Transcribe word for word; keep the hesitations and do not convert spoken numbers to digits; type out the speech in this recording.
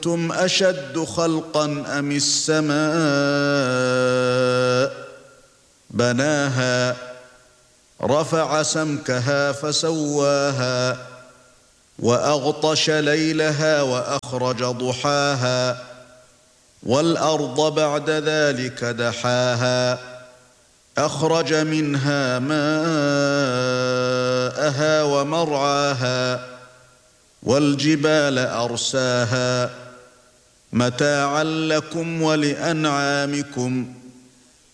أَأَنتُمْ أَشَدُّ خَلْقًا أَمِ السَّمَاءُ بَنَاهَا رَفَعَ سَمْكَهَا فَسَوَّاهَا وَأَغْطَشَ لَيْلَهَا وَأَخْرَجَ ضُحَاهَا وَالْأَرْضَ بَعْدَ ذَلِكَ دَحَاهَا أَخْرَجَ مِنْهَا مَاءَهَا وَمَرْعَاهَا وَالْجِبَالَ أَرْسَاهَا مَتَاعًا لَكُمْ وَلِأَنْعَامِكُمْ